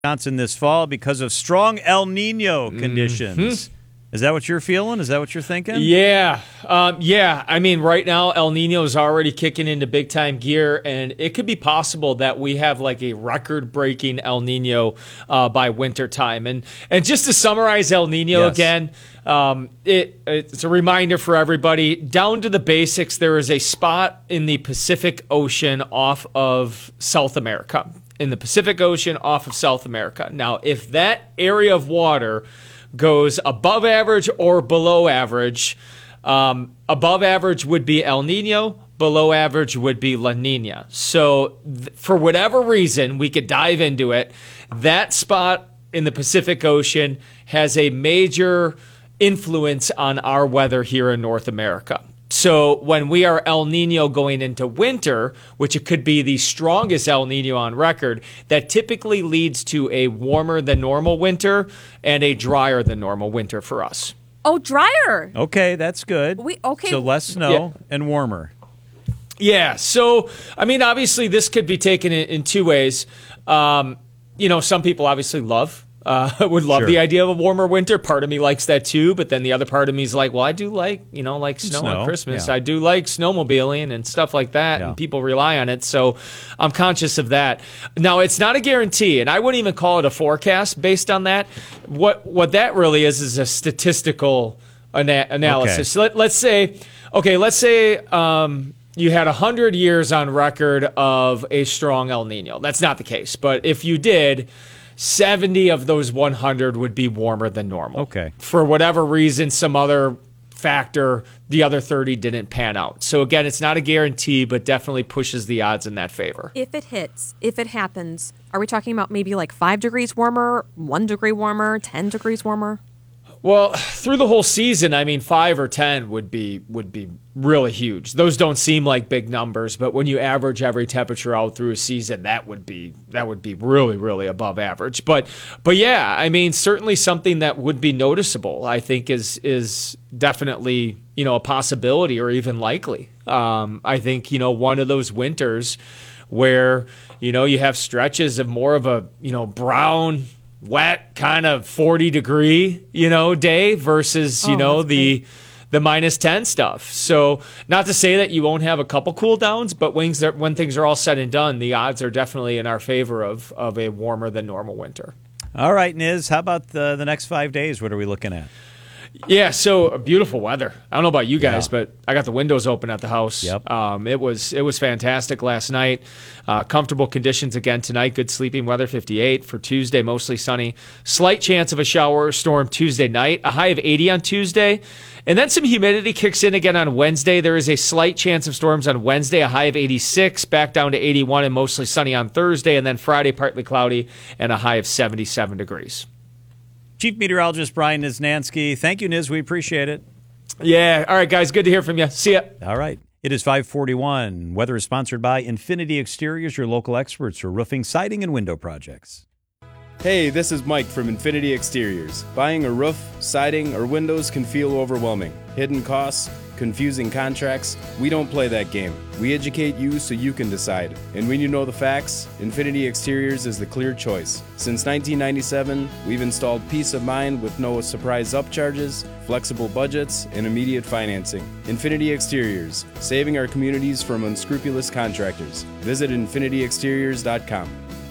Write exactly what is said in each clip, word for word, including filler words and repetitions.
Wisconsin this fall because of strong El Nino conditions. Mm-hmm. Is that what you're feeling? Is that what you're thinking? Yeah. Um, yeah. I mean, right now, El Nino is already kicking into big-time gear, and it could be possible that we have like a record-breaking El Nino uh, by wintertime. And and just to summarize El Nino yes. again, um, it it's a reminder for everybody, down to the basics, there is a spot in the Pacific Ocean off of South America. In the Pacific Ocean off of South America. Now, if that area of water goes above average or below average, um, above average would be El Nino, below average would be La Nina. So th- for whatever reason, we could dive into it. That spot in the Pacific Ocean has a major influence on our weather here in North America. So when we are El Nino going into winter, which it could be the strongest El Nino on record, that typically leads to a warmer than normal winter and a drier than normal winter for us. Oh, drier. Okay, that's good. We okay. So less snow yeah. and warmer. Yeah. So, I mean, obviously this could be taken in, in two ways. Um, you know, some people obviously love Uh, would love sure. the idea of a warmer winter. Part of me likes that too, but then the other part of me is like, well, I do like, you know, like snow, snow. on Christmas. Yeah. I do like snowmobiling and stuff like that, yeah. and people rely on it, so I'm conscious of that. Now, it's not a guarantee, and I wouldn't even call it a forecast based on that. What what that really is is a statistical ana- analysis. Okay. So let, let's say, okay, let's say um, you had one hundred years on record of a strong El Nino. That's not the case, but if you did, seventy of those one hundred would be warmer than normal. Okay. For whatever reason, some other factor, the other thirty didn't pan out. So again, it's not a guarantee, but definitely pushes the odds in that favor. If it hits, if it happens, are we talking about maybe like five degrees warmer, one degree warmer, ten degrees warmer? Well, through the whole season, I mean, five or ten would be would be really huge. Those don't seem like big numbers, but when you average every temperature out through a season, that would be that would be really, really above average. But but yeah, I mean, certainly something that would be noticeable, I think, is is definitely, you know, a possibility or even likely. Um, I think, you know, one of those winters where, you know, you have stretches of more of a, you know, brown, wet kind of forty degree, you know, day versus, you oh, know, the great. the minus ten stuff. So not to say that you won't have a couple cool downs, but when, when things are all said and done, the odds are definitely in our favor of, of a warmer than normal winter. All right, Niz, how about the, the next five days? What are we looking at? Yeah, so beautiful weather. I don't know about you guys, Yeah. but I got the windows open at the house. Yep. Um, it was it was fantastic last night. Uh, comfortable conditions again tonight. Good sleeping weather, fifty-eight. For Tuesday, mostly sunny. Slight chance of a shower or storm Tuesday night. A high of eighty on Tuesday. And then some humidity kicks in again on Wednesday. There is a slight chance of storms on Wednesday, a high of eighty-six, back down to eighty-one and mostly sunny on Thursday. And then Friday, partly cloudy and a high of seventy-seven degrees. Chief Meteorologist Brian Niznansky. Thank you, Niz. We appreciate it. Yeah. All right, guys. Good to hear from you. See ya. All right. It is five forty-one. Weather is sponsored by Infinity Exteriors, your local experts for roofing, siding, and window projects. Hey, this is Mike from Infinity Exteriors. Buying a roof, siding, or windows can feel overwhelming. Hidden costs, confusing contracts. We don't play that game. We educate you so you can decide. And when you know the facts, Infinity Exteriors is the clear choice. Since nineteen ninety-seven, we've installed peace of mind with no surprise upcharges, flexible budgets, and immediate financing. Infinity Exteriors, saving our communities from unscrupulous contractors. Visit infinity exteriors dot com.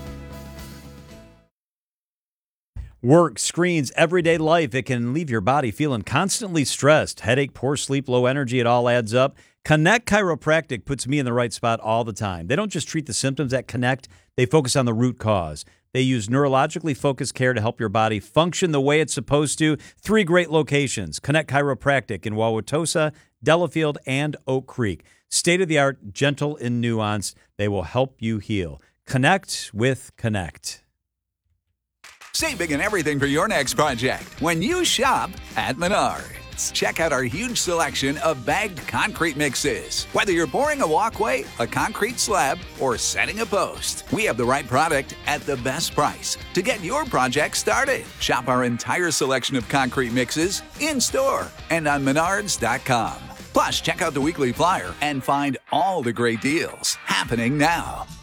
Work, screens, everyday life, it can leave your body feeling constantly stressed. Headache, poor sleep, low energy, it all adds up. Connect Chiropractic puts me in the right spot all the time. They don't just treat the symptoms at Connect, they focus on the root cause. They use neurologically focused care to help your body function the way it's supposed to. Three great locations, Connect Chiropractic in Wauwatosa, Delafield, and Oak Creek. State-of-the-art, gentle in nuance, they will help you heal. Connect with Connect. Save big on everything for your next project when you shop at Menards. Check out our huge selection of bagged concrete mixes. Whether you're pouring a walkway, a concrete slab, or setting a post, we have the right product at the best price to get your project started. Shop our entire selection of concrete mixes in-store and on menards dot com. Plus, check out the weekly flyer and find all the great deals happening now.